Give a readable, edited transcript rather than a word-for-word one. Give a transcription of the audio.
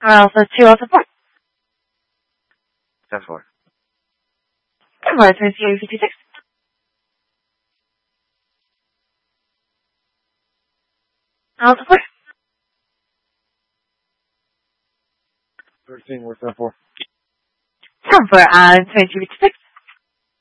Alpha 2 Alpha 4. 10-4. Alpha 56. Alpha 4. 13, what's that for? Alpha 2256.